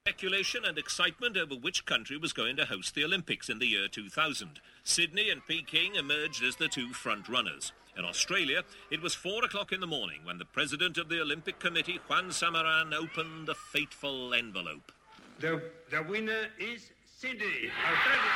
Speculation and excitement over which country was going to host the Olympics in the year 2000. Sydney and Peking emerged as the two front runners. In Australia, it was 4 o'clock in the morning when the president of the Olympic Committee, Juan Samaran, opened the fateful envelope. The winner is Sydney, Australia.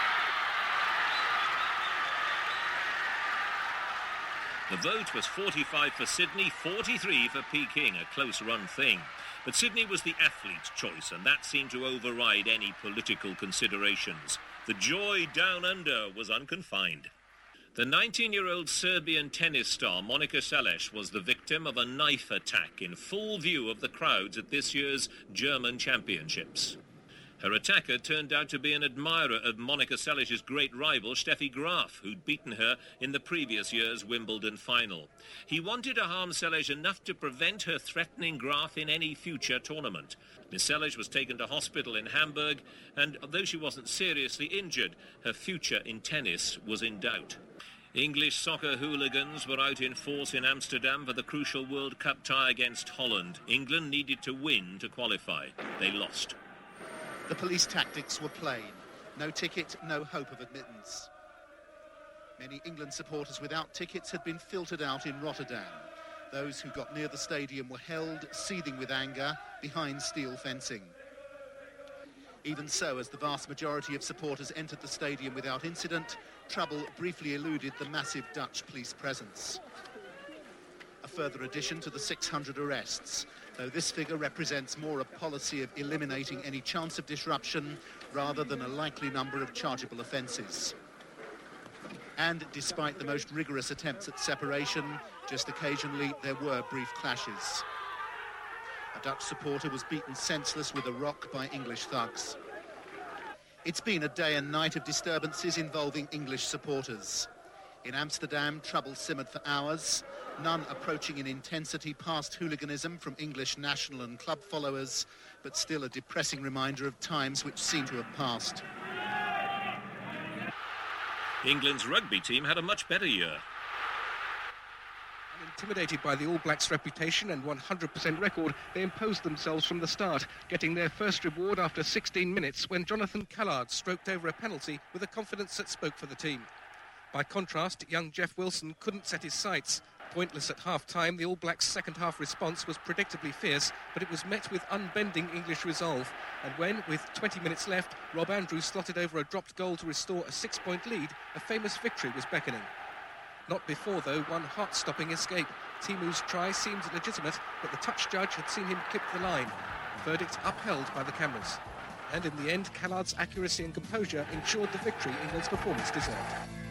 The vote was 45 for Sydney, 43 for Peking, a close-run thing. But Sydney was the athlete's choice, and that seemed to override any political considerations. The joy down under was unconfined. The 19-year-old Serbian tennis star Monica Seles was the victim of a knife attack in full view of the crowds at this year's German Championships. Her attacker turned out to be an admirer of Monica Seles's great rival, Steffi Graf, who'd beaten her in the previous year's Wimbledon final. He wanted to harm Seles enough to prevent her threatening Graf in any future tournament. Miss Seles was taken to hospital in Hamburg, and though she wasn't seriously injured, her future in tennis was in doubt. English soccer hooligans were out in force in Amsterdam for the crucial World Cup tie against Holland. England needed to win to qualify. They lost. The police tactics were plain. No ticket, no hope of admittance. Many England supporters without tickets had been filtered out in Rotterdam. Those who got near the stadium were held, seething with anger, behind steel fencing. Even so, as the vast majority of supporters entered the stadium without incident, trouble briefly eluded the massive Dutch police presence. A further addition to the 600 arrests, though this figure represents more a policy of eliminating any chance of disruption rather than a likely number of chargeable offences. And despite the most rigorous attempts at separation, just occasionally there were brief clashes. A Dutch supporter was beaten senseless with a rock by English thugs. It's been a day and night of disturbances involving English supporters. In Amsterdam, trouble simmered for hours, none approaching in intensity past hooliganism from English national and club followers, but still a depressing reminder of times which seem to have passed. England's rugby team had a much better year. Intimidated by the All Blacks' reputation and 100% record, they imposed themselves from the start, getting their first reward after 16 minutes when Jonathan Callard stroked over a penalty with a confidence that spoke for the team. By contrast, young Jeff Wilson couldn't set his sights. Pointless at half-time, the All Blacks' second-half response was predictably fierce, but it was met with unbending English resolve. And when, with 20 minutes left, Rob Andrews slotted over a dropped goal to restore a 6-point lead, a famous victory was beckoning. Not before, though, one heart-stopping escape. Timu's try seemed legitimate, but the touch judge had seen him clip the line. Verdict upheld by the cameras. And in the end, Callard's accuracy and composure ensured the victory England's performance deserved.